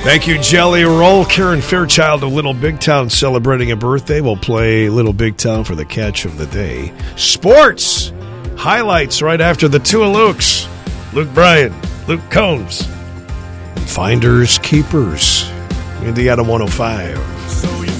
Thank you, Jelly Roll. Karen Fairchild of Little Big Town celebrating a birthday. We'll play Little Big Town for the catch of the day. Sports highlights right after the two of Luke's. Luke Bryan, Luke Combs. Finders Keepers. Indiana 105.